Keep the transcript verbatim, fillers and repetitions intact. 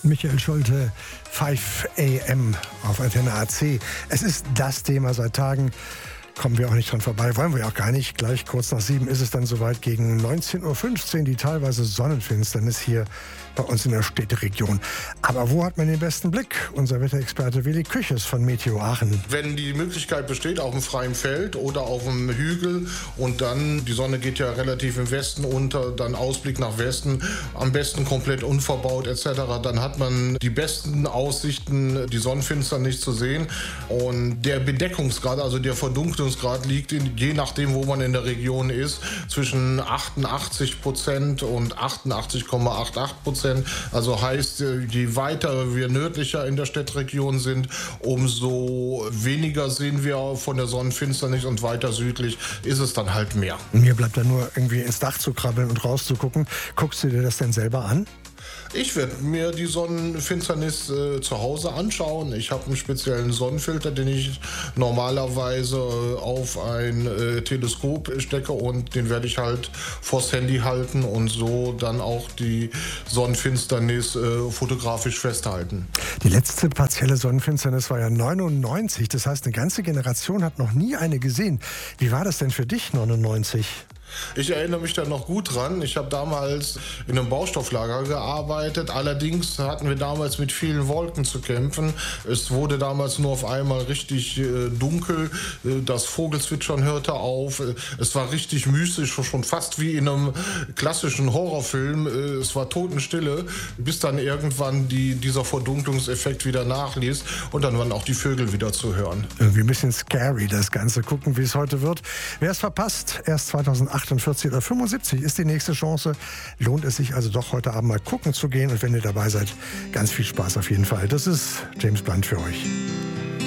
Michael Schulte, fünf A M auf Antenne A C. Es ist das Thema seit Tagen. Kommen wir auch nicht dran vorbei, wollen wir auch gar nicht. Gleich kurz nach sieben ist es dann soweit, gegen neunzehn Uhr fünfzehn, die teilweise Sonnenfinsternis hier bei uns in der Städteregion. Aber wo hat man den besten Blick? Unser Wetterexperte Willi Küches von Meteo Aachen. Wenn die Möglichkeit besteht, auf dem freien Feld oder auf dem Hügel und dann, die Sonne geht ja relativ im Westen unter, dann Ausblick nach Westen, am besten komplett unverbaut et cetera, dann hat man die besten Aussichten, die Sonnenfinsternis zu sehen. Und der Bedeckungsgrad, also der Verdunklungsgrad liegt, in, je nachdem, wo man in der Region ist, zwischen achtundachtzig Prozent und achtundachtzig Komma achtundachtzig Prozent. Also heißt, je weiter wir nördlicher in der Städtregion sind, umso weniger sehen wir von der Sonnenfinsternis und weiter südlich ist es dann halt mehr. Mir bleibt da nur irgendwie ins Dach zu krabbeln und rauszugucken. Guckst du dir das denn selber an? Ich werde mir die Sonnenfinsternis äh, zu Hause anschauen. Ich habe einen speziellen Sonnenfilter, den ich normalerweise äh, auf ein äh, Teleskop stecke und den werde ich halt vors Handy halten und so dann auch die Sonnenfinsternis äh, fotografisch festhalten. Die letzte partielle Sonnenfinsternis war ja neunundneunzig. Das heißt, eine ganze Generation hat noch nie eine gesehen. Wie war das denn für dich neunundneunzig? Ich erinnere mich da noch gut dran. Ich habe damals in einem Baustofflager gearbeitet. Allerdings hatten wir damals mit vielen Wolken zu kämpfen. Es wurde damals nur auf einmal richtig äh, dunkel. Das Vogelzwitschern hörte auf. Es war richtig mystisch, schon fast wie in einem klassischen Horrorfilm. Es war Totenstille, bis dann irgendwann die, dieser Verdunklungseffekt wieder nachließ und dann waren auch die Vögel wieder zu hören. Irgendwie ein bisschen scary das Ganze. Gucken, wie es heute wird. Wer es verpasst, erst zweitausendachtundvierzig oder fünfundsiebzig ist die nächste Chance. Lohnt es sich also doch heute Abend mal gucken zu gehen. Und wenn ihr dabei seid, ganz viel Spaß auf jeden Fall. Das ist James Blunt für euch.